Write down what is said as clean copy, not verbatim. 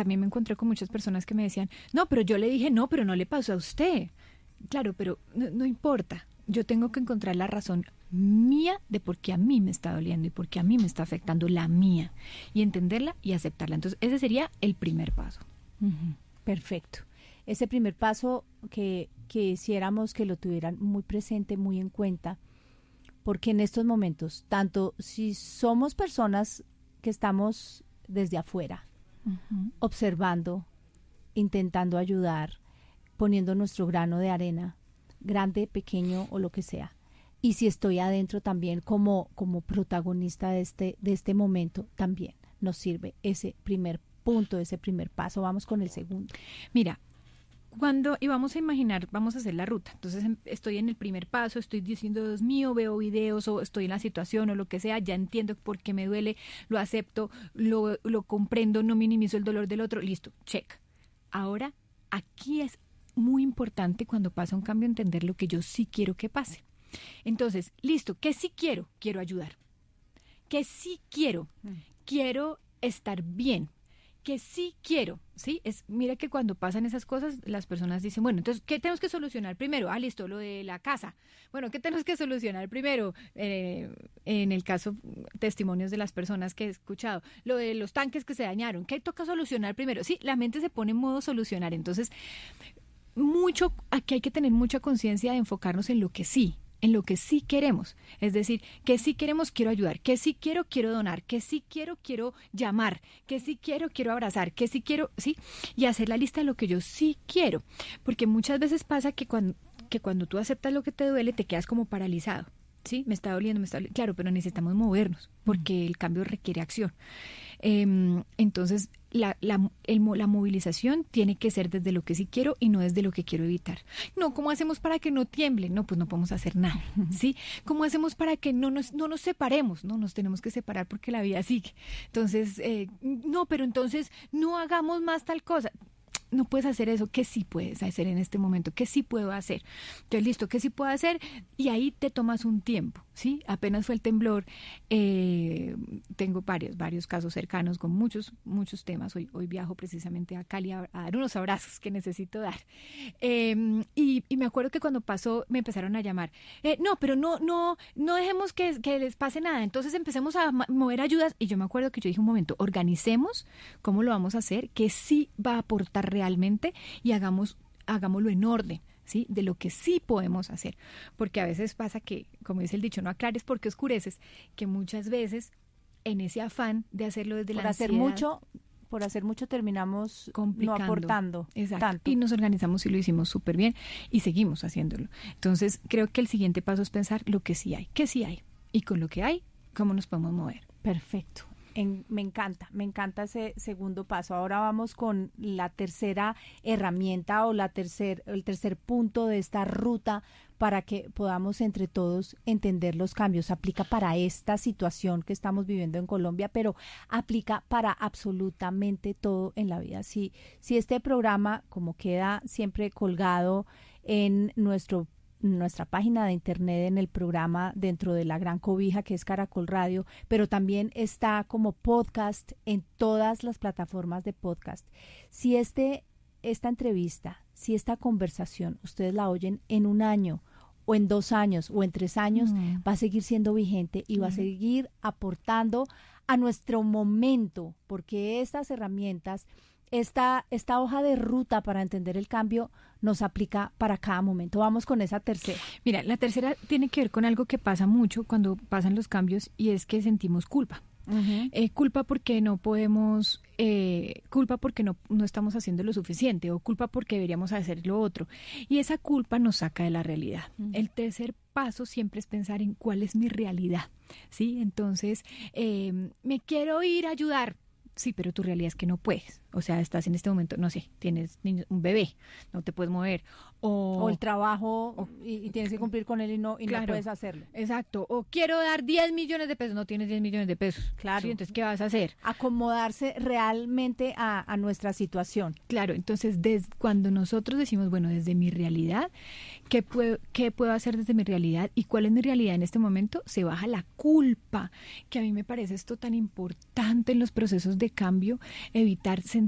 también me encontré con muchas personas que me decían, no, pero yo le dije no, pero no le pasó a usted. Claro, pero no importa. Yo tengo que encontrar la razón mía de por qué a mí me está doliendo y por qué a mí me está afectando la mía, y entenderla y aceptarla. Entonces, ese sería el primer paso. Uh-huh. Perfecto. Ese primer paso que hiciéramos que lo tuvieran muy presente, muy en cuenta, porque en estos momentos, tanto si somos personas que estamos desde afuera, uh-huh, observando, intentando ayudar, poniendo nuestro grano de arena, grande, pequeño o lo que sea, y si estoy adentro también como protagonista de este momento, también nos sirve ese primer punto, ese primer paso. Vamos con el segundo. Mira, y vamos a imaginar, vamos a hacer la ruta. Entonces estoy en el primer paso, estoy diciendo, Dios mío, veo videos o estoy en la situación o lo que sea, ya entiendo por qué me duele, lo acepto, lo comprendo, no minimizo el dolor del otro, listo, check. Ahora, aquí es muy importante cuando pasa un cambio entender lo que yo sí quiero que pase. Entonces, listo, ¿qué sí quiero? Quiero ayudar. ¿Qué sí quiero? Quiero estar bien. Que sí quiero, ¿sí? Mira que cuando pasan esas cosas, las personas dicen, bueno, entonces, ¿qué tenemos que solucionar primero? Ah, listo, lo de la casa. Bueno, ¿qué tenemos que solucionar primero? En el caso, testimonios de las personas que he escuchado, lo de los tanques que se dañaron, ¿qué toca solucionar primero? Sí, la mente se pone en modo solucionar, entonces, aquí hay que tener mucha conciencia de enfocarnos en lo que sí queremos, es decir, que sí queremos, quiero ayudar, que sí quiero donar, que sí quiero llamar, que sí quiero abrazar, que sí quiero, sí, y hacer la lista de lo que yo sí quiero, porque muchas veces pasa que cuando tú aceptas lo que te duele, te quedas como paralizado, sí, me está doliendo, claro, pero necesitamos movernos, porque el cambio requiere acción. Entonces, la movilización tiene que ser desde lo que sí quiero y no desde lo que quiero evitar. No, ¿cómo hacemos para que no tiemble? No, pues no podemos hacer nada, ¿sí? ¿Cómo hacemos para que no nos separemos? No, nos tenemos que separar porque la vida sigue. Entonces, no, pero entonces no hagamos más tal cosa. No puedes hacer eso. ¿Qué sí puedes hacer en este momento? ¿Qué sí puedo hacer? Entonces, listo, ¿qué sí puedo hacer? Y ahí te tomas un tiempo, ¿sí? Apenas fue el temblor, tengo varios casos cercanos con muchos temas. Hoy viajo precisamente a Cali a dar unos abrazos que necesito dar. Y me acuerdo que cuando pasó me empezaron a llamar. No, pero no dejemos que les pase nada. Entonces empecemos a mover ayudas. Y yo me acuerdo que yo dije, un momento, organicemos cómo lo vamos a hacer, que sí va a aportar realmente y hagámoslo en orden, ¿sí? De lo que sí podemos hacer, porque a veces pasa que, como dice el dicho, no aclares porque oscureces, que muchas veces en ese afán de hacerlo desde la ansiedad, por hacer mucho terminamos complicando, no aportando tanto. Y nos organizamos y lo hicimos súper bien y seguimos haciéndolo. Entonces creo que el siguiente paso es pensar lo que sí hay, y con lo que hay, cómo nos podemos mover. Perfecto. Me encanta ese segundo paso. Ahora vamos con la tercera herramienta o el tercer punto de esta ruta para que podamos entre todos entender los cambios. Aplica para esta situación que estamos viviendo en Colombia, pero aplica para absolutamente todo en la vida. Si este programa, como queda siempre colgado en nuestra página de internet, en el programa dentro de la gran cobija que es Caracol Radio, pero también está como podcast en todas las plataformas de podcast. Si esta entrevista, si esta conversación ustedes la oyen en 1 año o en 2 años o en 3 años, va a seguir siendo vigente y va a seguir aportando a nuestro momento, porque estas herramientas, esta hoja de ruta para entender el cambio nos aplica para cada momento. Vamos con esa tercera. Mira, la tercera tiene que ver con algo que pasa mucho cuando pasan los cambios, y es que sentimos culpa. Culpa porque no podemos, culpa porque no estamos haciendo lo suficiente, o culpa porque deberíamos hacer lo otro. Y esa culpa nos saca de la realidad. El tercer paso siempre es pensar en cuál es mi realidad, ¿sí? Entonces, me quiero ir a ayudar. Sí, pero tu realidad es que no puedes. O sea, estás en este momento, no sé, tienes un bebé, no te puedes mover. O el trabajo y tienes que cumplir con él y no puedes hacerlo. Exacto. O quiero dar 10 millones de pesos, no tienes 10 millones de pesos. Claro. ¿Sí? Entonces, ¿qué vas a hacer? Acomodarse realmente a nuestra situación. Claro, entonces cuando nosotros decimos, bueno, desde mi realidad, ¿qué puedo hacer desde mi realidad? ¿Y cuál es mi realidad en este momento? Se baja la culpa, que a mí me parece esto tan importante en los procesos de cambio, evitar